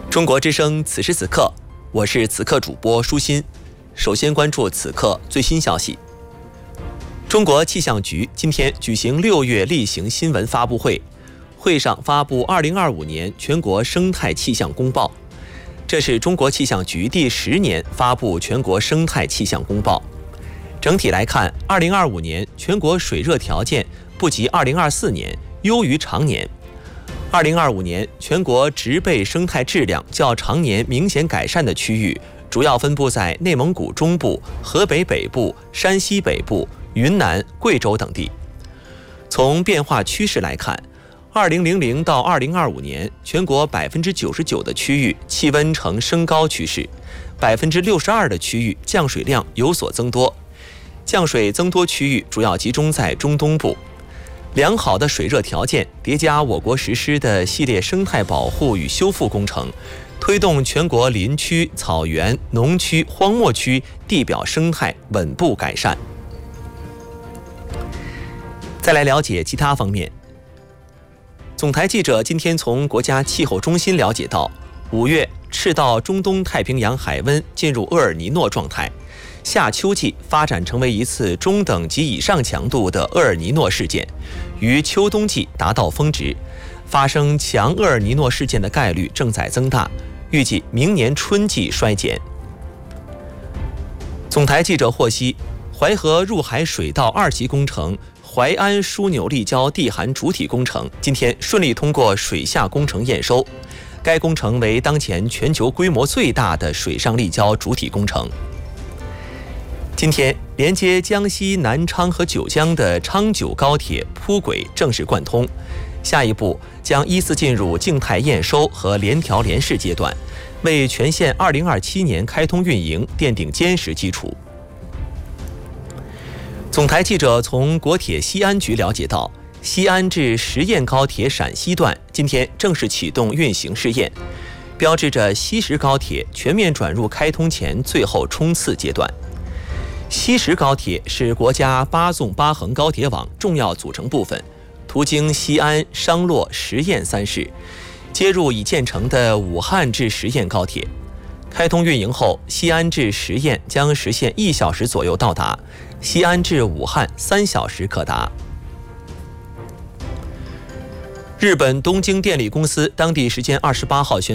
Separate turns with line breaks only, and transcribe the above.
中国之声此时此刻，我是此刻主播舒心。首先关注此刻最新消息。中国气象局今天举行6月例行新闻发布会，会上发布2025年全国生态气象公报。这是中国气象局第10年发布全国生态气象公报。整体来看，2025年全国水热条件不及2024年，优于常年。2025年全国植被生态质量较常年明显改善的区域，主要分布在内蒙古中部、河北北部、山西北部、云南、贵州等地。从变化趋势来看，2000到2025年，全国99%的区域气温呈升高趋势，62%的区域降水量有所增多，降水增多区域主要集中在中东部。良好的水热条件叠加我国实施的系列生态保护与修复工程，推动全国林区、草原、农区、荒漠区地表生态稳步改善。再来了解其他方面。总台记者今天从国家气候中心了解到，5月赤道中东太平洋海温进入厄尔尼诺状态，夏秋季发展成为一次中等及以上强度的厄尔尼诺事件，于秋冬季达到峰值，发生强厄尔尼诺事件的概率正在增大，预计明年春季衰减。总台记者获悉，淮河入海水道2期工程淮安枢纽立交地涵主体工程今天顺利通过水下工程验收，该工程为当前全球规模最大的水上立交主体工程。今天，连接江西南昌和九江的昌九高铁铺轨正式贯通，下一步将依次进入静态验收和联调联试阶段，为全线2027年开通运营奠定坚实基础。总台记者从国铁西安局了解到，西安至十堰高铁陕西段今天正式启动运行试验，标志着西石高铁全面转入开通前最后冲刺阶段。西石高铁是国家8纵8横高铁网重要组成部分，途经西安、商洛、十堰3市，接入已建成的武汉至十堰高铁。开通运营后，西安至十堰将实现1小时左右到达，西安至武汉3小时可达。日本东京电力公司当地时间28号宣